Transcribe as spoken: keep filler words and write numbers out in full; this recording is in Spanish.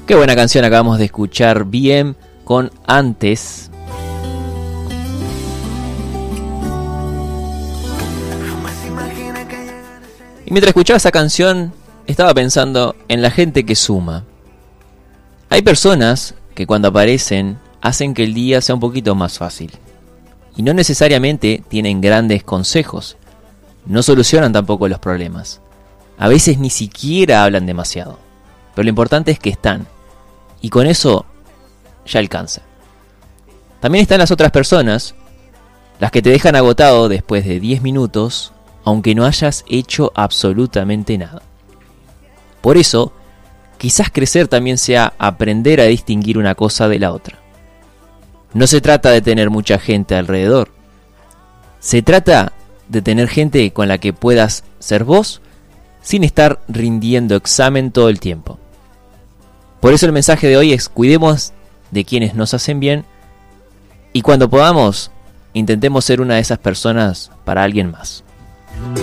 Qué buena canción acabamos de escuchar, bien, con Antes. Y mientras escuchaba esa canción, estaba pensando en la gente que suma. Hay personas que cuando aparecen hacen que el día sea un poquito más fácil. Y no necesariamente tienen grandes consejos. No solucionan tampoco los problemas. A veces ni siquiera hablan demasiado. Pero lo importante es que están. Y con eso ya alcanza. También están las otras personas, las que te dejan agotado después de diez minutos, aunque no hayas hecho absolutamente nada. Por eso, quizás crecer también sea aprender a distinguir una cosa de la otra. No se trata de tener mucha gente alrededor. Se trata de tener gente con la que puedas ser vos sin estar rindiendo examen todo el tiempo. Por eso el mensaje de hoy es: cuidemos de quienes nos hacen bien y cuando podamos, intentemos ser una de esas personas para alguien más.